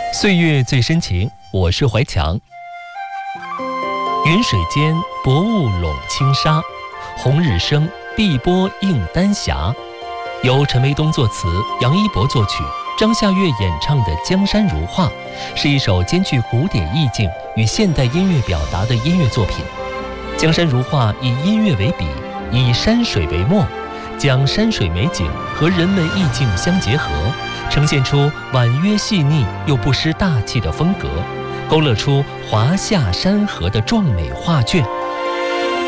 岁月最深情，我是怀强。云水间，薄雾笼轻纱，红日升，碧波映丹霞。由陈维东作词，杨一博作曲，张夏月演唱的《江山如画》，是一首兼具古典意境与现代音乐表达的音乐作品。《江山如画》以音乐为笔，以山水为墨，将山水美景和人文意境相结合，呈现出婉约细腻又不失大气的风格，勾勒出华夏山河的壮美画卷。